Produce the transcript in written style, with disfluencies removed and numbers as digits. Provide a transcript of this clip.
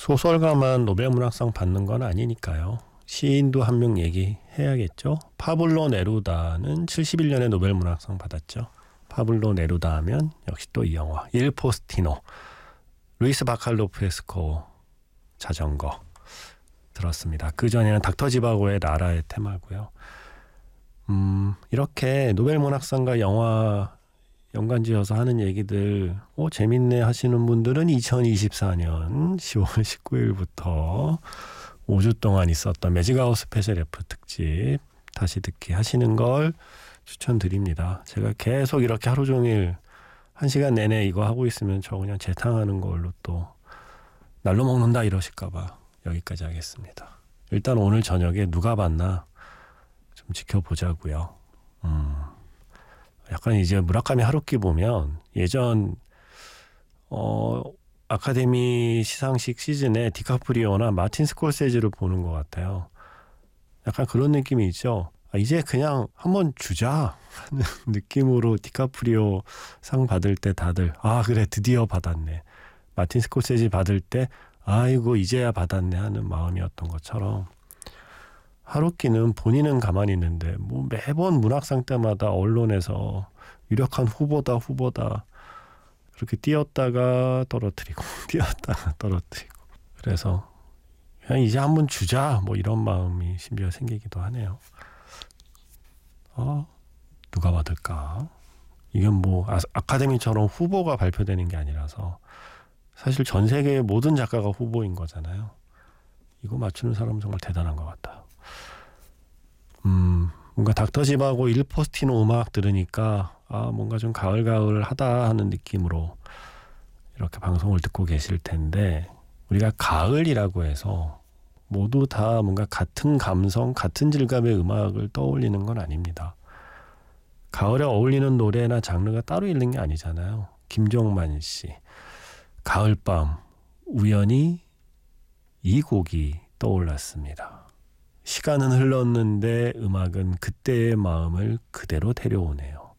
소설가만 노벨문학상 받는 건 아니니까요. 시인도 한 명 얘기해야겠죠. 파블로 네루다는 71년에 노벨문학상 받았죠. 파블로 네루다 하면 역시 또 이 영화 일 포스티노, 루이스 바칼로프스코 자전거 들었습니다. 그전에는 닥터 지바고의 나라의 테마고요. 이렇게 노벨문학상과 영화 연관지어서 하는 얘기들 재밌네 하시는 분들은 2024년 10월 19일부터 5주 동안 있었던 매직아웃 스페셜 F 특집 다시 듣기 하시는 걸 추천드립니다. 제가 계속 이렇게 하루 종일 1시간 내내 이거 하고 있으면 저 그냥 재탕하는 걸로 또 날로 먹는다 이러실까봐 여기까지 하겠습니다. 일단 오늘 저녁에 누가 봤나 좀 지켜보자고요. 약간 이제 무라카미 하루키 보면 예전 아카데미 시상식 시즌에 디카프리오나 마틴 스콜세지를 보는 것 같아요. 약간 그런 느낌이 있죠. 이제 그냥 한번 주자 하는 느낌으로 디카프리오 상 받을 때 다들 그래 드디어 받았네. 마틴 스콜세지 받을 때 아이고 이제야 받았네 하는 마음이었던 것처럼 하루키는 본인은 가만히 있는데 뭐 매번 문학상 때마다 언론에서 유력한 후보다 그렇게 뛰었다가 떨어뜨리고 뛰었다가 떨어뜨리고 그래서 그냥 이제 한번 주자 뭐 이런 마음이 심지어 생기기도 하네요. 누가 받을까? 이게 뭐 아카데미처럼 후보가 발표되는 게 아니라서 사실 전 세계의 모든 작가가 후보인 거잖아요. 이거 맞추는 사람은 정말 대단한 것 같아요. 뭔가 닥터 지바고 일 포스티노 음악 들으니까 뭔가 좀 가을하다 하는 느낌으로 이렇게 방송을 듣고 계실 텐데 우리가 가을이라고 해서 모두 다 뭔가 같은 감성, 같은 질감의 음악을 떠올리는 건 아닙니다. 가을에 어울리는 노래나 장르가 따로 있는 게 아니잖아요. 김종만 씨, 가을밤, 우연히 이 곡이 떠올랐습니다. 시간은 흘렀는데 음악은 그때의 마음을 그대로 데려오네요.